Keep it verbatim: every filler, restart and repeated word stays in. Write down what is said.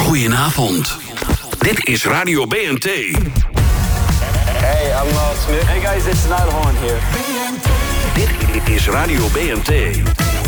Goedenavond. Dit is Radio B N T. Hey, I'm Miles Smith. Hey guys, it's Niall Horn here. Dit is Radio B N T.